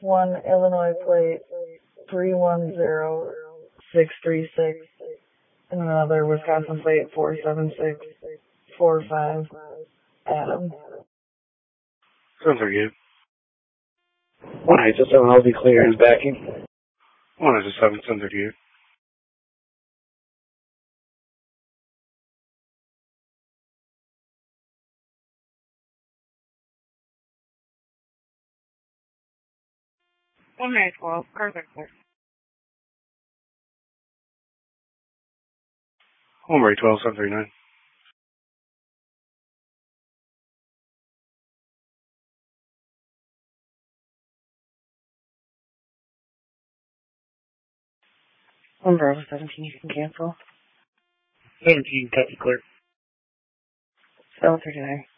one Illinois plate 310636, and another Wisconsin plate 47645. Adam. Sounds like you. 187, I'll be clear and backing. 187, sounds like you. One 12, cars are clear. Hombre 12, 739. One Bravo 17, you can cancel. 17, copy clear. 739.